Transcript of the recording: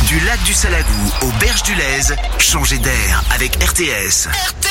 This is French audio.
Du lac du Salagou aux berges du Lèze, changez d'air avec RTS.